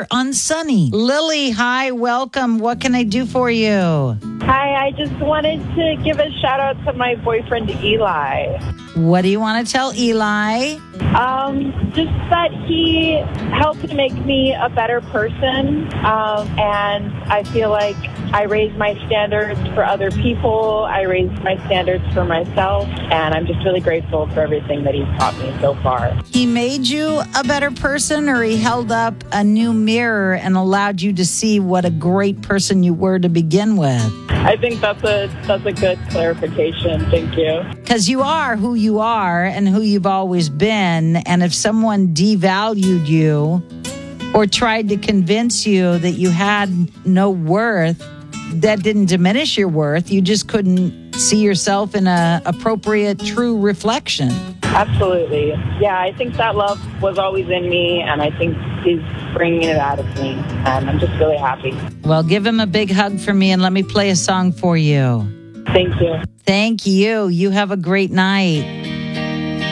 here on Sunny. Lily, hi, welcome. What can I do for you? Hi, I just wanted to give a shout out to my boyfriend, Eli. What do you want to tell Eli? Just that he helped make me a better person. And I feel like I raised my standards for other people. I raised my standards for myself. And I'm just really grateful for everything that he's taught me so far. He made you a better person, or he held up a new mirror and allowed you to see what a great person you were to begin with? I think that's a good clarification. Thank you. Because you are who you are and who you've always been. And if someone devalued you or tried to convince you that you had no worth, that didn't diminish your worth. You just couldn't see yourself in an appropriate, true reflection. Absolutely. Yeah, I think that love was always in me, and I think he's bringing it out of me, and I'm just really happy. Well, give him a big hug for me, and let me play a song for you. Thank you. Thank you. You have a great night.